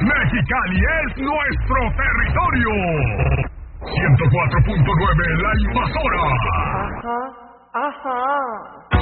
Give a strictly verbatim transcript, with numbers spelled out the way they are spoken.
Mexicali es nuestro territorio. ciento cuatro punto nueve La Invasora. Ajá, ajá.